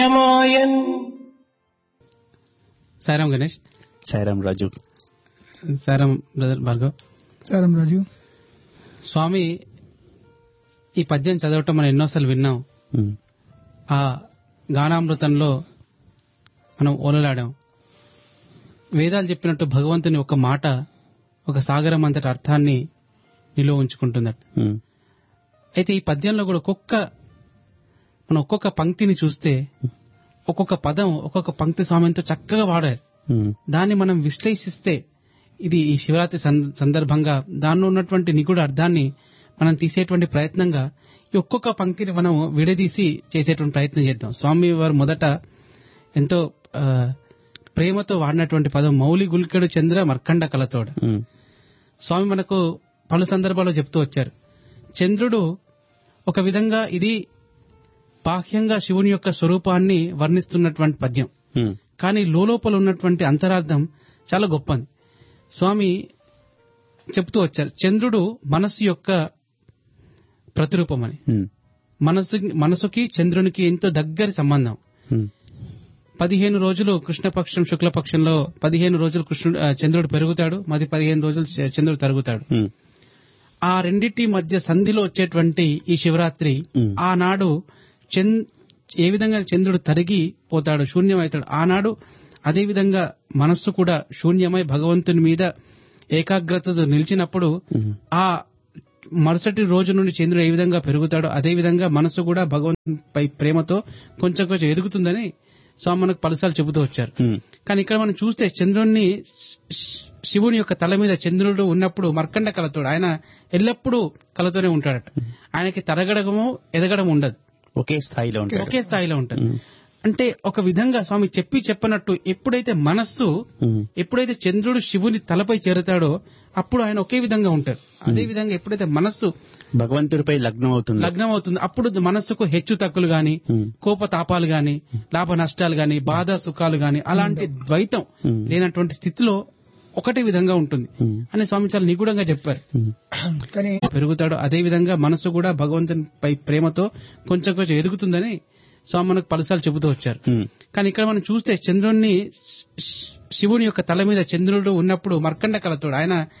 మాయన్. సాయిరాం గణేష్. సాయిరాం రాజు. Sairam brother Bhargav. సారం రాజు. స్వామి ఈ పద్యం చదవటం మనం ఎన్నోసార్లు విన్నాం. ఆ గానామృతంలో మనం ఓలలాడాం. వేదాలు చెప్పినట్టు భగవంతుని ఒక మాట ఒక సాగరం అంతటి అర్థాన్ని నిలువ ఉంచుకుంటుందట. అయితే ఈ పద్యంలో కూడా మనం ఒక్కొక్క పంక్తిని చూస్తే ఒక్కొక్క పదం ఒక్కొక్క పంక్తి స్వామి ఎంతో చక్కగా వాడారు. దాన్ని మనం విశ్లేషిస్తే ఇది ఈ శివరాత్రి సందర్భంగా దానిలో ఉన్నటువంటి నిగూఢ అర్థాన్ని మనం తీసేటువంటి ప్రయత్నంగా ఈ ఒక్కొక్క పంక్తిని మనం విడదీసి చేసేటువంటి ప్రయత్నం చేద్దాం. స్వామి వారు మొదట ఎంతో ప్రేమతో వాడినటువంటి పదం మౌలి గుల్కెడు చంద్ర మర్కండ కలతోడ. స్వామి మనకు పలు సందర్భాల్లో చెప్తూ వచ్చారు, చంద్రుడు ఒక విధంగా ఇది బాహ్యంగా శివుని యొక్క స్వరూపాన్ని వర్ణిస్తున్నటువంటి పద్యం, కానీ లోపల ఉన్నటువంటి అంతరార్థం చాలా గొప్పది. స్వామి చెప్తూ వచ్చారు, చంద్రుడు మనస్సు యొక్క ప్రతిరూపమని. మనసుకి చంద్రునికి ఎంతో దగ్గరి సంబంధం. 15 రోజులు కృష్ణపక్షం శుక్లపక్షంలో 15 రోజులు చంద్రుడు పెరుగుతాడు, మరి 15 రోజులు చంద్రుడు తరుగుతాడు. ఆ రెండింటి మధ్య సంధిలో వచ్చేటువంటి ఈ శివరాత్రి, ఆనాడు ఏ విధంగా చంద్రుడు తరిగి పోతాడు, శూన్యమవుతాడు, ఆనాడు అదే విధంగా మనస్సు కూడా శూన్యమై భగవంతుని మీద ఏకాగ్రతతో నిలిచినప్పుడు ఆ మరుసటి రోజు నుండి చంద్రుడు ఏ విధంగా పెరుగుతాడో అదే విధంగా మనస్సు కూడా భగవంతునిపై ప్రేమతో కొంచెం కొంచెం ఎదుగుతుందని స్వామి మనకు పలుసార్లు చెబుతూ వచ్చారు. కానీ ఇక్కడ మనం చూస్తే చంద్రుణ్ణి, శివుని యొక్క తల మీద చంద్రుడు ఉన్నప్పుడు మర్కండ కలతోడు, ఆయన ఎల్లప్పుడూ కలతోనే ఉంటాడట. ఆయనకి తరగడము ఎదగడం ఉండదు, ఒకే స్థాయిలో ఉంటాడు. అంటే ఒక విధంగా స్వామి చెప్పనట్టు ఎప్పుడైతే మనస్సు, ఎప్పుడైతే చంద్రుడు శివుని తలపై చేరుతాడో అప్పుడు ఆయన ఒకే విధంగా ఉంటాడు. అదే విధంగా ఎప్పుడైతే మనస్సు భగవంతుడిపై లగ్నం అవుతుంది అప్పుడు మనస్సుకు హెచ్చు తక్కులు గాని, కోపతాపాలు గాని, లాభ నష్టాలు గాని, బాధ సుఖాలు గాని, అలాంటి ద్వైతం లేనటువంటి స్థితిలో ఒకటే విధంగా ఉంటుంది అని స్వామి చాలా నిగూఢంగా చెప్పారు. పెరుగుతాడు అదే విధంగా మనస్సు కూడా భగవంతునిపై ప్రేమతో కొంచెం కొంచెం ఎదుగుతుందని స్వామి మనకు పలుసార్లు చెబుతూ వచ్చారు. కానీ ఇక్కడ మనం చూస్తే చంద్రుణ్ణి, శివుని యొక్క తల మీద చంద్రుడు ఉన్నప్పుడు మర్కండ కలతోడు, ఆయన